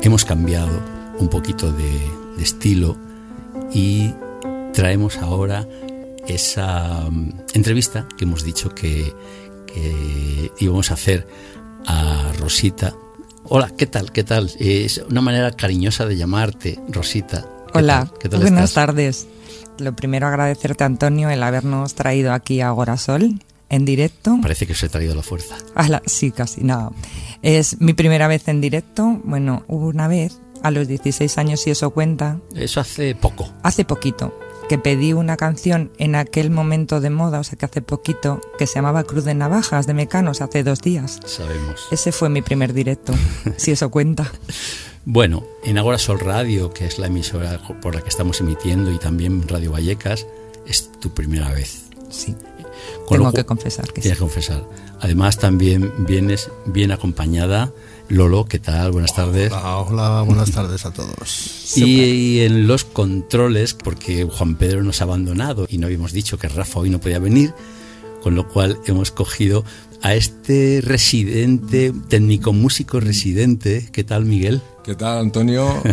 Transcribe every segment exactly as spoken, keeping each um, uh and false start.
hemos cambiado un poquito de, de estilo y traemos ahora esa um, entrevista que hemos dicho que, que íbamos a hacer a Rosita. Hola, ¿qué tal? ¿Qué tal? Es una manera cariñosa de llamarte, Rosita. ¿Qué Hola, tal? ¿Qué tal buenas estás? tardes. Lo primero, agradecerte, Antonio, el habernos traído aquí a Agorasol en directo. Parece que os he traído la fuerza. A la, sí, casi, no. Es mi primera vez en directo. Bueno, hubo una vez, a los dieciséis años, si eso cuenta. Eso hace poco. Hace poquito, que pedí una canción en aquel momento de moda, o sea que hace poquito, que se llamaba Cruz de Navajas, de Mecanos, hace dos días. Sabemos. Ese fue mi primer directo, si eso cuenta. Bueno, en Agorasol Radio, que es la emisora por la que estamos emitiendo, y también Radio Vallecas, es tu primera vez. Sí, Con tengo lo cu- que confesar que Tienes sí. que confesar. Además, también vienes bien acompañada. Lolo, ¿qué tal? Buenas tardes. Hola, hola, buenas tardes a todos. Y, y en los controles, porque Juan Pedro nos ha abandonado y no habíamos dicho que Rafa hoy no podía venir, con lo cual hemos cogido a este residente, técnico músico residente. ¿Qué tal, Miguel? ¿Qué tal, Antonio?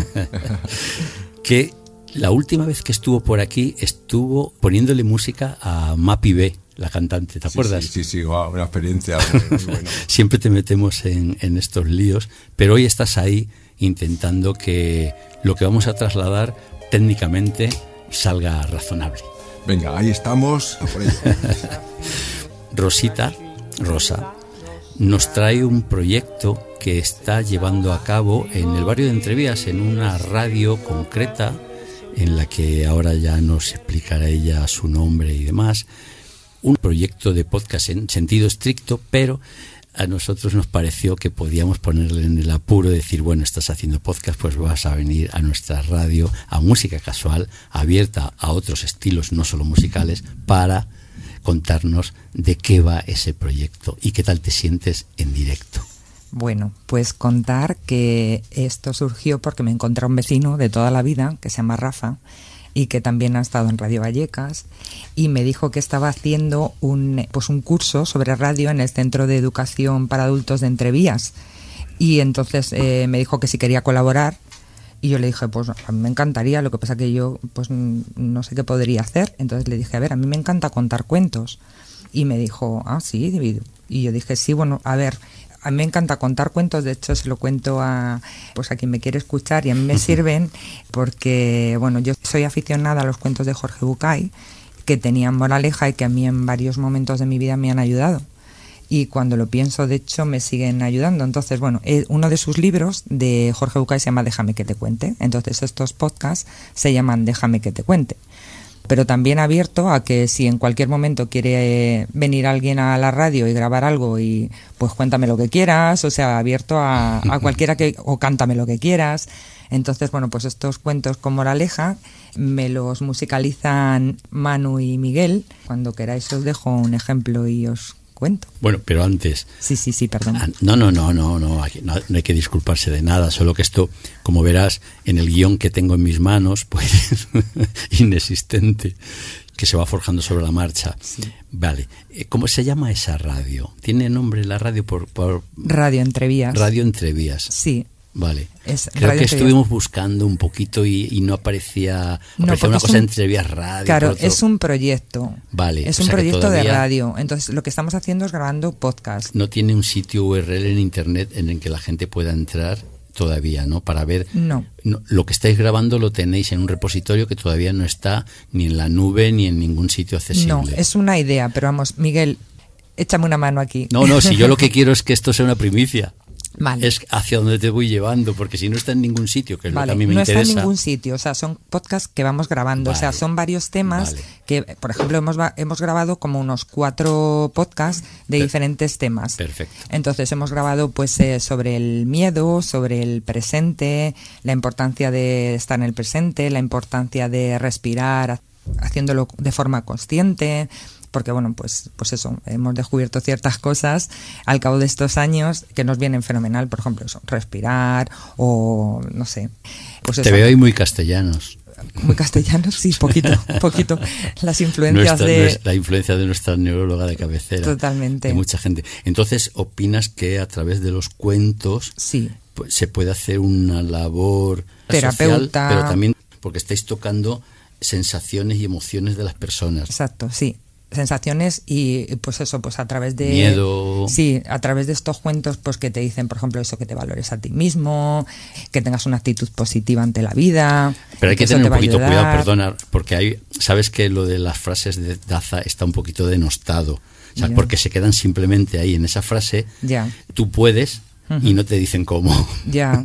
Que la última vez que estuvo por aquí estuvo poniéndole música a Mapi B, la cantante, ¿te acuerdas? Sí, sí, sí, wow, una experiencia muy, muy buena. Siempre te metemos en, en estos líos, pero hoy estás ahí intentando que lo que vamos a trasladar técnicamente salga razonable. Venga, ahí estamos, a por ello. Rosita, Rosa, nos trae un proyecto que está llevando a cabo en el barrio de Entrevías, en una radio concreta, en la que ahora ya nos explicará ella su nombre y demás. Un proyecto de podcast en sentido estricto, pero a nosotros nos pareció que podíamos ponerle en el apuro, decir, bueno, estás haciendo podcast, pues vas a venir a nuestra radio, a Música Casual, abierta a otros estilos, no solo musicales, para contarnos de qué va ese proyecto y qué tal te sientes en directo. Bueno, pues contar que esto surgió porque me encontré un vecino de toda la vida, que se llama Rafa, y que también ha estado en Radio Vallecas, y me dijo que estaba haciendo un, pues un curso sobre radio en el Centro de Educación para Adultos de Entrevías. Y entonces eh, me dijo que si quería colaborar, y yo le dije, pues a mí me encantaría, lo que pasa que yo pues no sé qué podría hacer. Entonces le dije, a ver, a mí me encanta contar cuentos. Y me dijo, ah, sí. Y yo dije, sí, bueno, a ver, a mí me encanta contar cuentos, de hecho se lo cuento a pues a quien me quiere escuchar, y a mí me sirven porque, bueno, yo soy aficionada a los cuentos de Jorge Bucay, que tenían moraleja y que a mí en varios momentos de mi vida me han ayudado. Y cuando lo pienso, de hecho, me siguen ayudando. Entonces, bueno, uno de sus libros de Jorge Bucay se llama Déjame que te cuente. Entonces estos podcasts se llaman Déjame que te cuente. Pero también abierto a que si en cualquier momento quiere venir alguien a la radio y grabar algo, y pues cuéntame lo que quieras, o sea, abierto a, a cualquiera que, o cántame lo que quieras. Entonces, bueno, pues estos cuentos con moraleja me los musicalizan Manu y Miguel. Cuando queráis os dejo un ejemplo y os cuento. Bueno, pero antes... Sí, sí, sí, perdón. No, no, no, no, no, aquí no, no hay que disculparse de nada, solo que esto, como verás, en el guión que tengo en mis manos, pues inexistente, que se va forjando sobre la marcha. Sí. Vale, ¿cómo se llama esa radio? ¿Tiene nombre la radio por...? por Radio Entrevías. Radio Entrevías. Sí. Vale. Es Creo Radio que Entrevías. Estuvimos buscando un poquito y, y no aparecía, No, aparecía una porque es cosa un- entre Vías Radio. Claro, por otro- es un proyecto. Vale, Es o un sea que proyecto de todavía radio. Entonces, lo que estamos haciendo es grabando podcast. No tiene un sitio U R L en internet en el que la gente pueda entrar todavía, ¿no? Para ver. No. No, lo que estáis grabando lo tenéis en un repositorio que todavía no está ni en la nube ni en ningún sitio accesible. No, es una idea, pero vamos, Miguel, échame una mano aquí. No, no, si yo lo que quiero es que esto sea una primicia. Vale. Es hacia donde te voy llevando, porque si no está en ningún sitio, que es Vale, lo que a mí me no interesa. está en ningún sitio, o sea, son podcasts que vamos grabando, Vale. o sea, son varios temas Vale. que, por ejemplo, hemos, va- hemos grabado como unos cuatro podcasts de Per- diferentes temas. Perfecto. Entonces hemos grabado pues eh, sobre el miedo, sobre el presente, la importancia de estar en el presente, la importancia de respirar ha- haciéndolo de forma consciente, porque bueno, pues pues eso, hemos descubierto ciertas cosas al cabo de estos años que nos vienen fenomenal, por ejemplo, eso, respirar o no sé. Pues Te eso, veo ahí muy castellanos. muy castellanos, sí, poquito, poquito. Las influencias Nuestra- de... nuestra- la influencia de nuestra neuróloga de cabecera. Totalmente. De mucha gente. Entonces, ¿opinas que a través de los cuentos Sí. pues, se puede hacer una labor terapeuta, social, pero también porque estáis tocando sensaciones y emociones de las personas. Exacto, sí. Sensaciones y pues eso, pues a través de miedo. Sí, a través de estos cuentos pues que te dicen, por ejemplo, eso, que te valores a ti mismo, que tengas una actitud positiva ante la vida. Pero hay que tener un poquito ayudar. cuidado, perdona, porque hay, sabes que lo de las frases de Daza está un poquito denostado. O sea, ya. porque se quedan simplemente ahí en esa frase. Ya. Tú puedes uh-huh. y no te dicen cómo. Ya.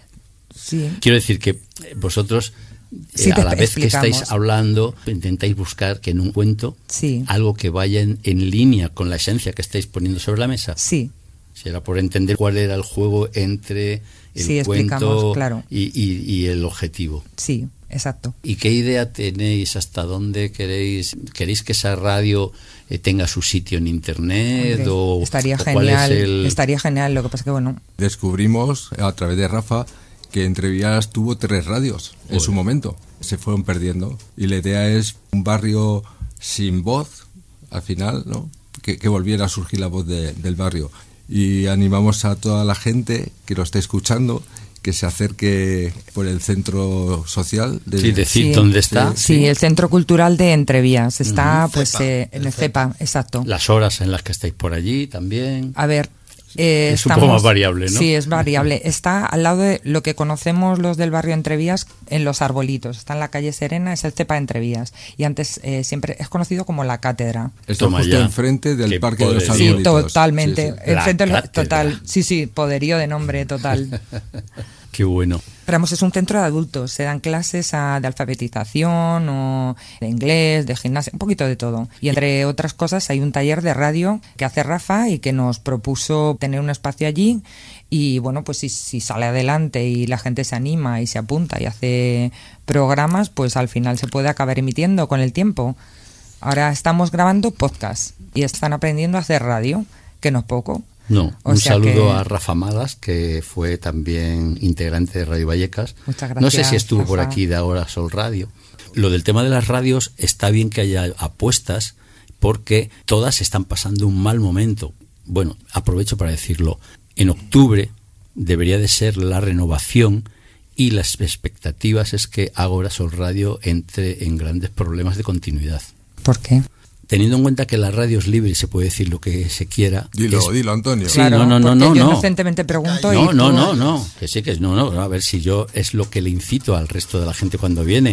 Sí. Quiero decir que vosotros Sí, eh, a la vez explicamos. que estáis hablando, intentáis buscar que en un cuento sí. algo que vaya en, en línea con la esencia que estáis poniendo sobre la mesa. Sí. Si era por entender cuál era el juego entre el sí, cuento claro. y, y, y el objetivo. Sí, exacto. ¿Y qué idea tenéis? ¿Hasta dónde queréis? ¿Queréis que esa radio eh, tenga su sitio en internet? Hombre, o, estaría o genial. ¿cuál es el... Estaría genial. Lo que pasa que bueno. Descubrimos a través de Rafa que Entrevías tuvo tres radios en Joder. su momento. Se fueron perdiendo. Y la idea es un barrio sin voz, al final, ¿no? Que, que volviera a surgir la voz de, del barrio. Y animamos a toda la gente que lo esté escuchando que se acerque por el centro social. De, sí, decir sí, dónde está. Sí, sí, el centro cultural de Entrevías. Está uh-huh. pues Cepa, eh, en el CEPA, exacto. Las horas en las que estáis por allí también. A ver. Eh, es estamos, un poco más variable, ¿no? Sí, es variable. Está al lado de lo que conocemos los del barrio Entrevías, en Los Arbolitos. Está en la calle Serena, es el CEPA Entrevías. Y antes eh, siempre es conocido como La Cátedra. Está Toma justo ya. enfrente del Qué Parque poderío. de los Arbolitos. Sí, totalmente. Sí, sí. Enfrente La de, total. Sí, sí, poderío de nombre total. Qué bueno. Pero vamos, es un centro de adultos. Se dan clases a, de alfabetización o de inglés, de gimnasia, un poquito de todo. Y entre otras cosas hay un taller de radio que hace Rafa y que nos propuso tener un espacio allí. Y bueno, pues si, si sale adelante y la gente se anima y se apunta y hace programas, pues al final se puede acabar emitiendo con el tiempo. Ahora estamos grabando podcast y están aprendiendo a hacer radio, que no es poco. No, o un sea saludo que... a Rafa Malas, que fue también integrante de Radio Vallecas. Muchas gracias. No sé si estuvo Rafa. por aquí de ahora Sol Radio. Lo del tema de las radios, está bien que haya apuestas porque todas están pasando un mal momento. Bueno, aprovecho para decirlo. En octubre debería de ser la renovación y las expectativas es que Agora Sol Radio entre en grandes problemas de continuidad. ¿Por qué? Teniendo en cuenta que la radio es libre y se puede decir lo que se quiera. Dilo, es... dilo, Antonio. Sí, claro, no, no, no, porque no. yo no. inocentemente pregunto no, y no, tú... no, no, que sí, que no, no. A ver si yo es lo que le incito al resto de la gente cuando viene.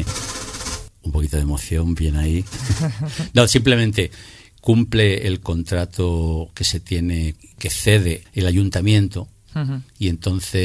Un poquito de emoción, bien ahí. No, simplemente cumple el contrato que se tiene, que cede el ayuntamiento, uh-huh. y entonces